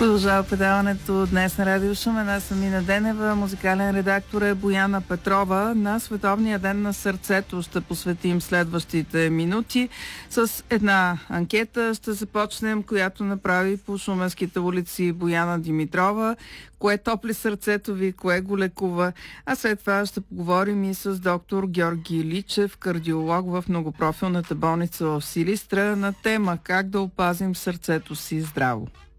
Продължава предаването днес на Радио Шумен. Аз съм Нина Денева, музикален редактор е Бояна Петрова. На Световния ден на сърцето ще посветим следващите минути с една анкета. Ще започнем, която направи по шуменските улици Бояна Димитрова. Кое топли сърцето ви, кое го лекува? А след това ще поговорим и с доктор Георги Личев, кардиолог в многопрофилната болница в Силистра, на тема как да опазим сърцето си здраво.